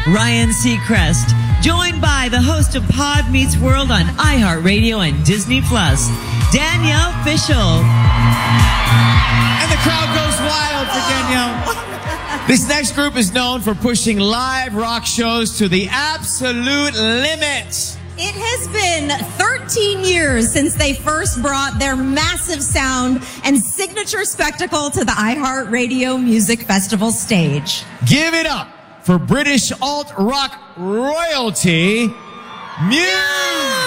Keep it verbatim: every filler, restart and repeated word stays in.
Ryan Seacrest, joined by the host of Pod Meets World on iHeartRadio and Disney Plus, Danielle Fishel. And the crowd goes wild for Danielle. This next group is known for pushing live rock shows to the absolute limit. It has been thirteen years since they first brought their massive sound and signature spectacle to the iHeartRadio Music Festival stage. Give it up for British alt-rock royalty, Muse!